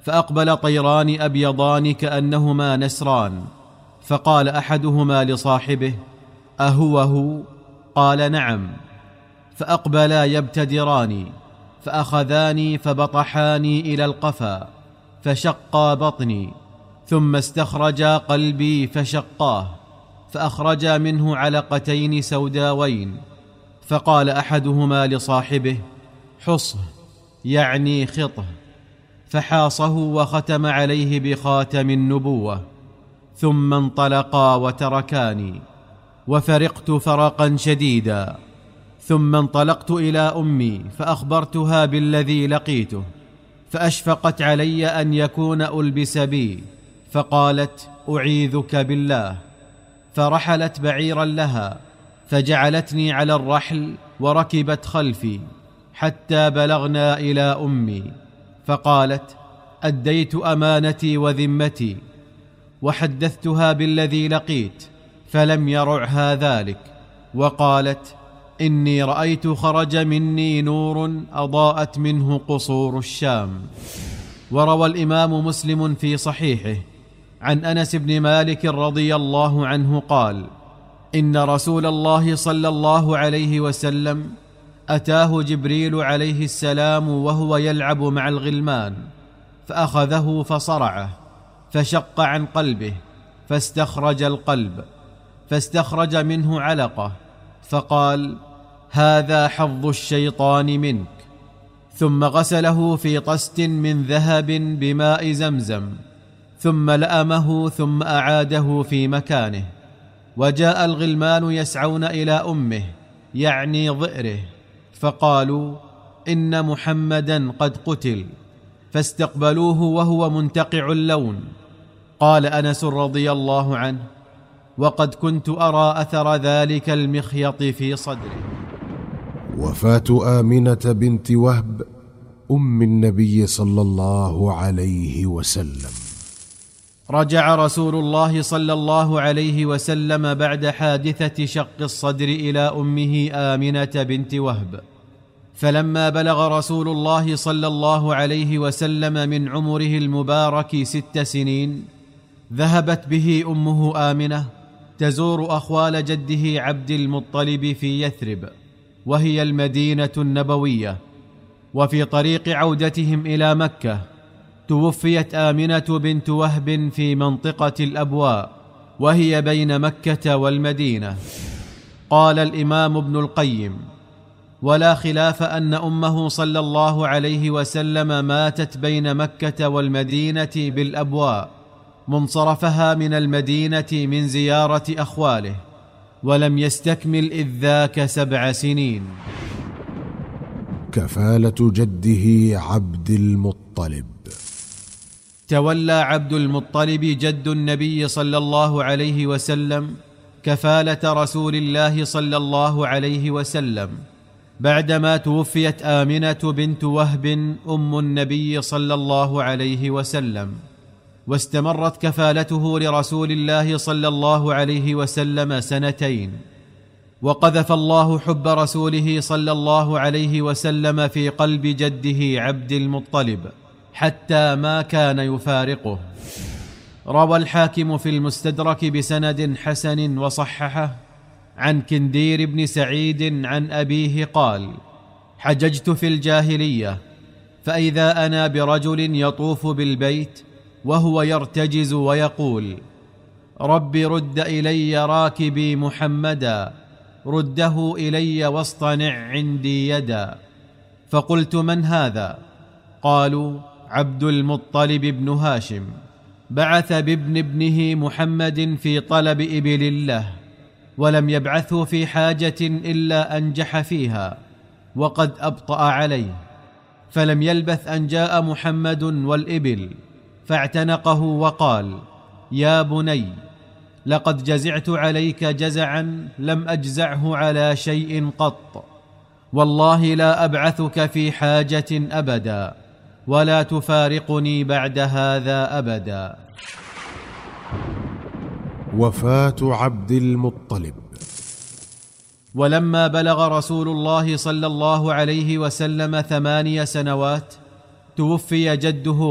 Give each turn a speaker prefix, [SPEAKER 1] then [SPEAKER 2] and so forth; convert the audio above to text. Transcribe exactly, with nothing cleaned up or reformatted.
[SPEAKER 1] فأقبل طيران أبيضان كأنهما نسران، فقال أحدهما لصاحبه: أهو هو؟ قال: نعم. فأقبلا يبتدران، فأخذاني فبطحاني إلى القفا فشقا بطني، ثم استخرجا قلبي فشقاه، فأخرجا منه علقتين سوداوين. فقال أحدهما لصاحبه: حصه، يعني خطه، فحاصه وختم عليه بخاتم النبوة، ثم انطلقا وتركاني، وفرقت فرقا شديدا. ثم انطلقت إلى أمي فأخبرتها بالذي لقيته، فأشفقت علي أن يكون ألبس بي، فقالت: أعيذك بالله. فرحلت بعيرا لها، فجعلتني على الرحل وركبت خلفي حتى بلغنا إلى أمي، فقالت: أديت أمانتي وذمتي، وحدثتها بالذي لقيت، فلم يرعها ذلك، وقالت: إني رأيت خرج مني نور أضاءت منه قصور الشام. وروى الإمام مسلم في صحيحه عن أنس بن مالك رضي الله عنه قال: إن رسول الله صلى الله عليه وسلم أتاه جبريل عليه السلام وهو يلعب مع الغلمان، فأخذه فصرعه، فشق عن قلبه، فاستخرج القلب، فاستخرج منه علقة، فقال: هذا حظ الشيطان منك. ثم غسله في طست من ذهب بماء زمزم، ثم لأمه، ثم أعاده في مكانه. وجاء الغلمان يسعون إلى أمه، يعني ضئره، فقالوا: إن محمدا قد قتل، فاستقبلوه وهو منتقع اللون. قال أنس رضي الله عنه: وقد كنت أرى أثر ذلك المخيط في صدره.
[SPEAKER 2] وفاة آمنة بنت وهب أم النبي صلى الله عليه وسلم.
[SPEAKER 1] رجع رسول الله صلى الله عليه وسلم بعد حادثة شق الصدر إلى أمه آمنة بنت وهب، فلما بلغ رسول الله صلى الله عليه وسلم من عمره المبارك ست سنين، ذهبت به أمه آمنة تزور أخوال جده عبد المطلب في يثرب، وهي المدينة النبوية. وفي طريق عودتهم إلى مكة توفيت آمنة بنت وهب في منطقة الأبواء، وهي بين مكة والمدينة. قال الإمام ابن القيم: ولا خلاف أن أمه صلى الله عليه وسلم ماتت بين مكة والمدينة بالأبواء، منصرفها من المدينة من زيارة أخواله، ولم يستكمل إذ ذاك سبع سنين.
[SPEAKER 2] كفالة جده عبد المطلب.
[SPEAKER 1] تولى عبد المطلب جد النبي صلى الله عليه وسلم كفالة رسول الله صلى الله عليه وسلم بعدما توفيت آمنة بنت وهب أم النبي صلى الله عليه وسلم، واستمرت كفالته لرسول الله صلى الله عليه وسلم سنتين. وقذف الله حب رسوله صلى الله عليه وسلم في قلب جده عبد المطلب حتى ما كان يفارقه. روى الحاكم في المستدرك بسند حسن وصححه عن كندير بن سعيد عن أبيه قال: حججت في الجاهلية، فإذا أنا برجل يطوف بالبيت وهو يرتجز ويقول: رب رد إلي راكبي محمدا، رده إلي واصطنع عندي يدا. فقلت: من هذا؟ قالوا: عبد المطلب بن هاشم، بعث بابن ابنه محمد في طلب إبل الله، ولم يبعثه في حاجة إلا أنجح فيها، وقد أبطأ عليه. فلم يلبث أن جاء محمد والإبل، فاعتنقه وقال: يا بني، لقد جزعت عليك جزعا لم أجزعه على شيء قط، والله لا أبعثك في حاجة أبدا، ولا تفارقني بعد هذا أبدا.
[SPEAKER 2] وفاة عبد المطلب.
[SPEAKER 1] ولما بلغ رسول الله صلى الله عليه وسلم ثماني سنوات توفي جده